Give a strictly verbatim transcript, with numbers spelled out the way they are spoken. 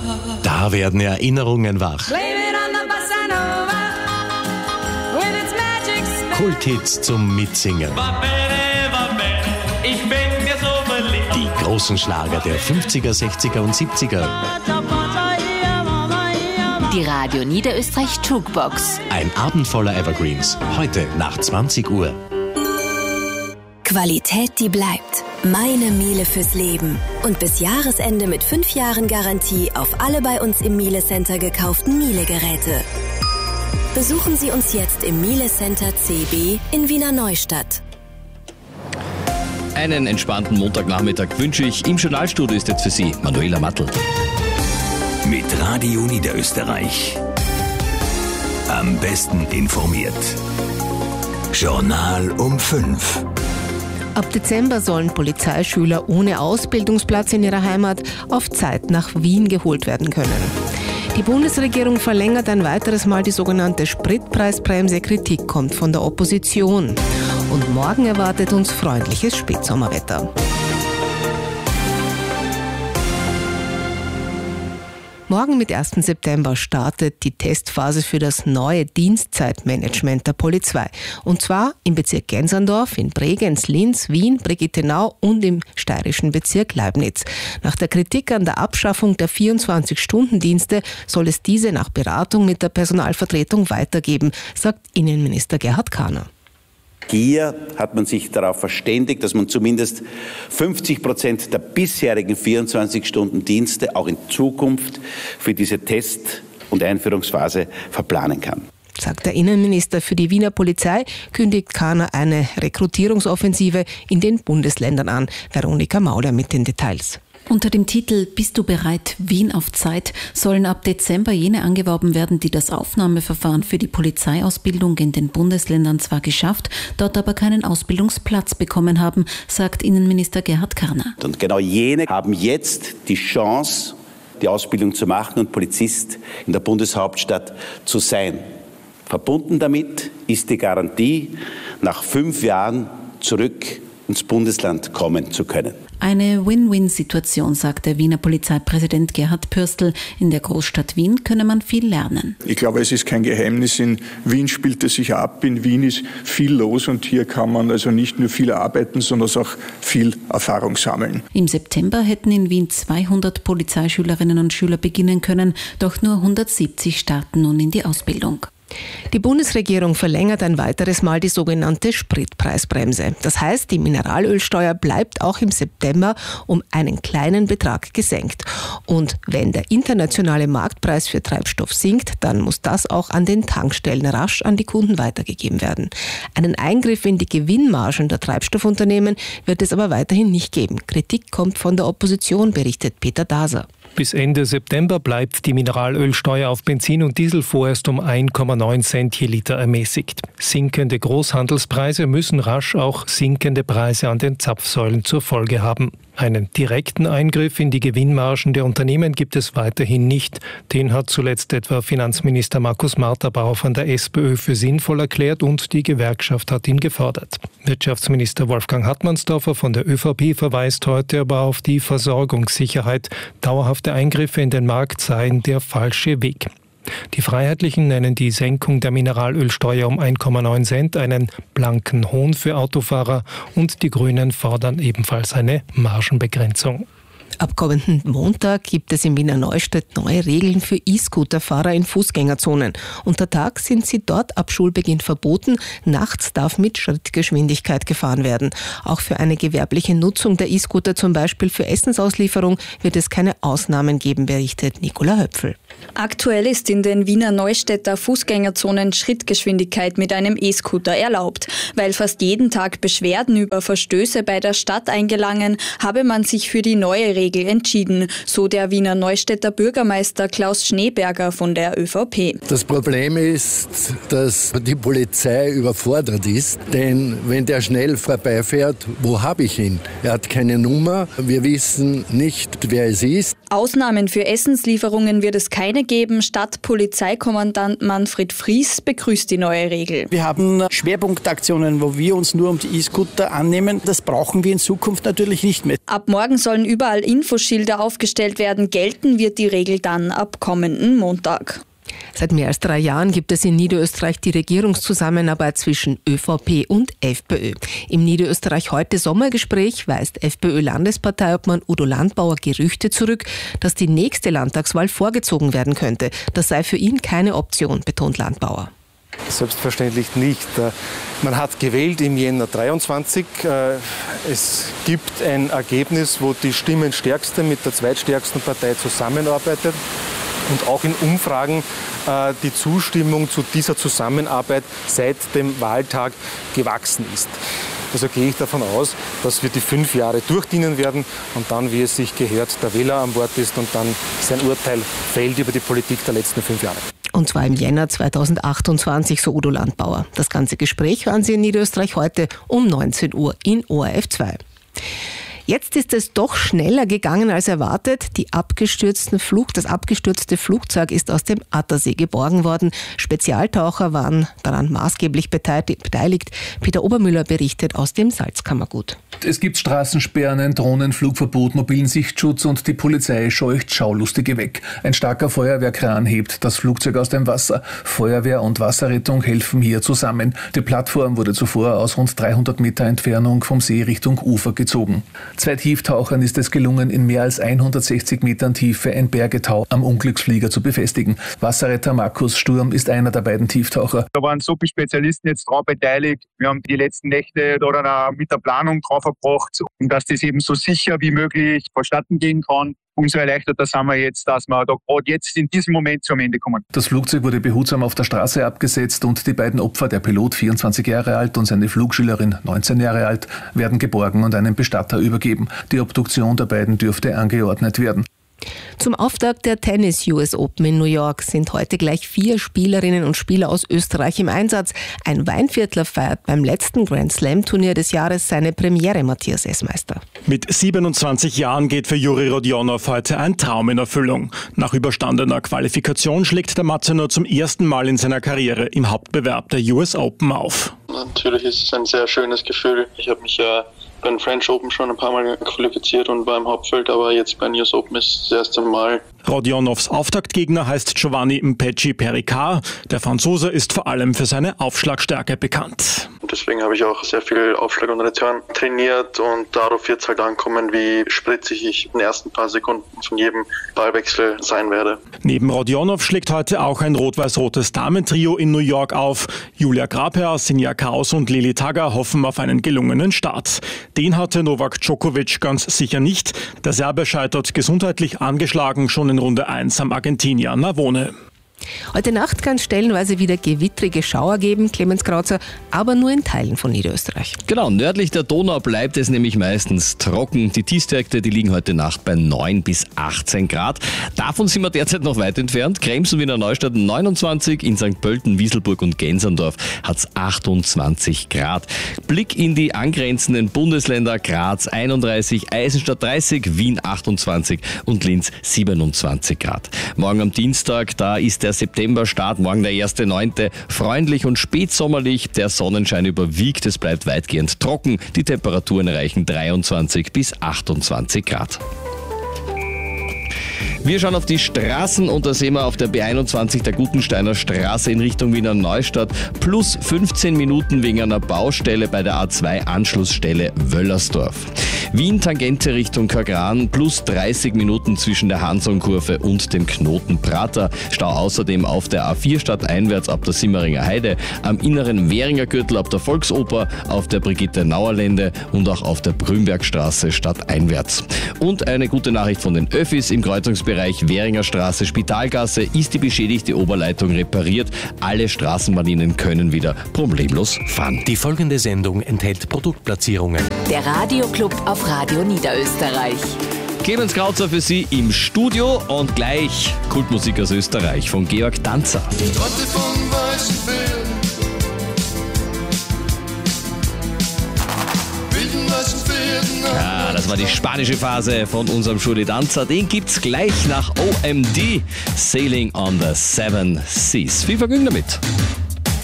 Da werden Erinnerungen wach. Kulthits zum Mitsingen. Ich bin mir so verliebt. Die großen Schlager der fünfziger, sechziger und siebziger. Die Radio Niederösterreich Jukebox. Ein Abend voller Evergreens. Heute nach zwanzig Uhr. Qualität, die bleibt. Meine Miele fürs Leben. Und bis Jahresende mit fünf Jahren Garantie auf alle bei uns im Miele Center gekauften Miele-Geräte. Besuchen Sie uns jetzt im Miele Center C B in Wiener Neustadt. Einen entspannten Montagnachmittag wünsche ich. Im Journalstudio ist jetzt für Sie Manuela Mattl. Mit Radio Niederösterreich. Am besten informiert. Journal um fünf. Ab Dezember sollen Polizeischüler ohne Ausbildungsplatz in ihrer Heimat auf Zeit nach Wien geholt werden können. Die Bundesregierung verlängert ein weiteres Mal die sogenannte Spritpreisbremse. Kritik kommt von der Opposition. Und morgen erwartet uns freundliches Spätsommerwetter. Morgen mit ersten September startet die Testphase für das neue Dienstzeitmanagement der Polizei. Und zwar im Bezirk Gensandorf, in Bregenz, Linz, Wien, Brigittenau und im steirischen Bezirk Leibniz. Nach der Kritik an der Abschaffung der vierundzwanzig-Stunden-Dienste soll es diese nach Beratung mit der Personalvertretung weitergeben, sagt Innenminister Gerhard Kahner. Hier hat man sich darauf verständigt, dass man zumindest fünfzig Prozent der bisherigen vierundzwanzig-Stunden-Dienste auch in Zukunft für diese Test- und Einführungsphase verplanen kann. Sagt der Innenminister. Für die Wiener Polizei kündigt Kahner eine Rekrutierungsoffensive in den Bundesländern an. Veronika Mauler mit den Details. Unter dem Titel »Bist du bereit? Wien auf Zeit« sollen ab Dezember jene angeworben werden, die das Aufnahmeverfahren für die Polizeiausbildung in den Bundesländern zwar geschafft, dort aber keinen Ausbildungsplatz bekommen haben, sagt Innenminister Gerhard Kahner. Und genau jene haben jetzt die Chance, die Ausbildung zu machen und Polizist in der Bundeshauptstadt zu sein. Verbunden damit ist die Garantie, nach fünf Jahren zurück ins Bundesland kommen zu können. Eine Win-Win-Situation, sagt der Wiener Polizeipräsident Gerhard Pürstl. In der Großstadt Wien könne man viel lernen. Ich glaube, es ist kein Geheimnis. In Wien spielt es sich ab. In Wien ist viel los und hier kann man also nicht nur viel arbeiten, sondern auch viel Erfahrung sammeln. Im September hätten in Wien zweihundert Polizeischülerinnen und Schüler beginnen können, doch nur hundertsiebzig starten nun in die Ausbildung. Die Bundesregierung verlängert ein weiteres Mal die sogenannte Spritpreisbremse. Das heißt, die Mineralölsteuer bleibt auch im September um einen kleinen Betrag gesenkt. Und wenn der internationale Marktpreis für Treibstoff sinkt, dann muss das auch an den Tankstellen rasch an die Kunden weitergegeben werden. Einen Eingriff in die Gewinnmargen der Treibstoffunternehmen wird es aber weiterhin nicht geben. Kritik kommt von der Opposition, berichtet Peter Daser. Bis Ende September bleibt die Mineralölsteuer auf Benzin und Diesel vorerst um eins Komma neun Cent je Liter ermäßigt. Sinkende Großhandelspreise müssen rasch auch sinkende Preise an den Zapfsäulen zur Folge haben. Einen direkten Eingriff in die Gewinnmargen der Unternehmen gibt es weiterhin nicht. Den hat zuletzt etwa Finanzminister Markus Marterbauer von der SPÖ für sinnvoll erklärt und die Gewerkschaft hat ihn gefordert. Wirtschaftsminister Wolfgang Hartmannsdorfer von der ÖVP verweist heute aber auf die Versorgungssicherheit. Dauerhafte Eingriffe in den Markt seien der falsche Weg. Die Freiheitlichen nennen die Senkung der Mineralölsteuer um eins Komma neun Cent einen blanken Hohn für Autofahrer und die Grünen fordern ebenfalls eine Margenbegrenzung. Ab kommenden Montag gibt es in Wiener Neustadt neue Regeln für E-Scooter-Fahrer in Fußgängerzonen. Untertags sind sie dort ab Schulbeginn verboten, nachts darf mit Schrittgeschwindigkeit gefahren werden. Auch für eine gewerbliche Nutzung der E-Scooter, zum Beispiel für Essensauslieferung, wird es keine Ausnahmen geben, berichtet Nicola Höpfl. Aktuell ist in den Wiener Neustädter Fußgängerzonen Schrittgeschwindigkeit mit einem E-Scooter erlaubt. Weil fast jeden Tag Beschwerden über Verstöße bei der Stadt eingelangen, habe man sich für die neue Regel entschieden, so der Wiener Neustädter Bürgermeister Klaus Schneeberger von der ÖVP. Das Problem ist, dass die Polizei überfordert ist, denn wenn der schnell vorbeifährt, wo habe ich ihn? Er hat keine Nummer, wir wissen nicht, wer es ist. Ausnahmen für Essenslieferungen wird es keine geben. Stadtpolizeikommandant Manfred Fries begrüßt die neue Regel. Wir haben Schwerpunktaktionen, wo wir uns nur um die E-Scooter annehmen. Das brauchen wir in Zukunft natürlich nicht mehr. Ab morgen sollen überall in Infoschilder aufgestellt werden, gelten wird die Regel dann ab kommenden Montag. Seit mehr als drei Jahren gibt es in Niederösterreich die Regierungszusammenarbeit zwischen ÖVP und FPÖ. Im Niederösterreich heute Sommergespräch weist FPÖ-Landesparteiobmann Udo Landbauer Gerüchte zurück, dass die nächste Landtagswahl vorgezogen werden könnte. Das sei für ihn keine Option, betont Landbauer. Selbstverständlich nicht. Man hat gewählt im Jänner dreiundzwanzig. Es gibt ein Ergebnis, wo die Stimmenstärkste mit der zweitstärksten Partei zusammenarbeitet. Und auch in Umfragen äh, die Zustimmung zu dieser Zusammenarbeit seit dem Wahltag gewachsen ist. Also gehe ich davon aus, dass wir die fünf Jahre durchdienen werden und dann, wie es sich gehört, der Wähler an Bord ist und dann sein Urteil fällt über die Politik der letzten fünf Jahre. Und zwar im Jänner zweitausendachtundzwanzig, so Udo Landbauer. Das ganze Gespräch hören Sie in Niederösterreich heute um neunzehn Uhr in O R F zwei. Jetzt ist es doch schneller gegangen als erwartet. Die abgestürzten Flug, das abgestürzte Flugzeug ist aus dem Attersee geborgen worden. Spezialtaucher waren daran maßgeblich beteiligt. Peter Obermüller berichtet aus dem Salzkammergut. Es gibt Straßensperren, ein Drohnenflugverbot, mobilen Sichtschutz und die Polizei scheucht Schaulustige weg. Ein starker Feuerwehrkran hebt das Flugzeug aus dem Wasser. Feuerwehr und Wasserrettung helfen hier zusammen. Die Plattform wurde zuvor aus rund dreihundert Meter Entfernung vom See Richtung Ufer gezogen. Zwei Tieftauchern ist es gelungen, in mehr als hundertsechzig Metern Tiefe ein Bergetau am Unglücksflieger zu befestigen. Wasserretter Markus Sturm ist einer der beiden Tieftaucher. Da waren so viele Spezialisten jetzt drauf beteiligt. Wir haben die letzten Nächte da mit der Planung drauf verbracht, um dass das eben so sicher wie möglich vonstatten gehen kann. Umso erleichterter sind wir jetzt, dass wir da gerade jetzt in diesem Moment zum Ende kommen. Das Flugzeug wurde behutsam auf der Straße abgesetzt und die beiden Opfer, der Pilot vierundzwanzig Jahre alt und seine Flugschülerin neunzehn Jahre alt, werden geborgen und einem Bestatter übergeben. Die Obduktion der beiden dürfte angeordnet werden. Zum Auftakt der Tennis-U S Open in New York sind heute gleich vier Spielerinnen und Spieler aus Österreich im Einsatz. Ein Weinviertler feiert beim letzten Grand Slam-Turnier des Jahres seine Premiere, Matthias Essmeister. Mit siebenundzwanzig Jahren geht für Juri Rodionov heute ein Traum in Erfüllung. Nach überstandener Qualifikation schlägt der Matzener zum ersten Mal in seiner Karriere im Hauptbewerb der U S Open auf. Natürlich ist es ein sehr schönes Gefühl. Ich habe mich ja beim French Open schon ein paar Mal qualifiziert und beim Hauptfeld, aber jetzt beim U S Open ist das erste Mal. Rodionovs Auftaktgegner heißt Giovanni Mpeci Pericard. Der Franzose ist vor allem für seine Aufschlagstärke bekannt. Deswegen habe ich auch sehr viel Aufschlag und Return trainiert und darauf wird es halt ankommen, wie spritzig ich in den ersten paar Sekunden von jedem Ballwechsel sein werde. Neben Rodionov schlägt heute auch ein rot-weiß-rotes Damentrio in New York auf. Julia Grabherr, Sinja Kraus und Lili Tagger hoffen auf einen gelungenen Start. Den hatte Novak Djokovic ganz sicher nicht. Der Serbe scheitert gesundheitlich angeschlagen schon in Runde eins am Argentinier Navone. Heute Nacht kann es stellenweise wieder gewittrige Schauer geben, Clemens Krauzer, aber nur in Teilen von Niederösterreich. Genau, nördlich der Donau bleibt es nämlich meistens trocken. Die Tiefstwerte, die liegen heute Nacht bei neun bis achtzehn Grad. Davon sind wir derzeit noch weit entfernt. Krems und Wiener Neustadt neunundzwanzig, in Sankt Pölten, Wieselburg und Genserndorf hat es achtundzwanzig Grad. Blick in die angrenzenden Bundesländer: Graz einunddreißig, Eisenstadt dreißig, Wien achtundzwanzig und Linz siebenundzwanzig Grad. Morgen am Dienstag, da ist der Septemberstart, morgen der erster neunte Freundlich und spätsommerlich, der Sonnenschein überwiegt, es bleibt weitgehend trocken, die Temperaturen erreichen dreiundzwanzig bis achtundzwanzig Grad. Wir schauen auf die Straßen und da sehen wir auf der B einundzwanzig der Gutensteiner Straße in Richtung Wiener Neustadt plus fünfzehn Minuten wegen einer Baustelle bei der A zwei Anschlussstelle Wöllersdorf. Wien Tangente Richtung Kagran plus dreißig Minuten zwischen der Hansonkurve und dem Knoten Prater. Stau außerdem auf der A vier stadteinwärts ab der Simmeringer Heide, am inneren Währinger Gürtel ab der Volksoper, auf der Brigitte-Nauer-Lände und auch auf der Brümbergstraße stadteinwärts. Und eine gute Nachricht von den Öffis: im Kreuzungsbereich Währinger Straße Spitalgasse ist die beschädigte Oberleitung repariert. Alle Straßenbahnlinien können wieder problemlos fahren. Die folgende Sendung enthält Produktplatzierungen. Der Radioclub auf Radio Niederösterreich. Clemens Krauzer für Sie im Studio und gleich Kultmusik aus Österreich von Georg Danzer. Ja, das war die spanische Phase von unserem Schuli Danzer. Den gibt's gleich nach O M D. Sailing on the Seven Seas. Viel Vergnügen damit.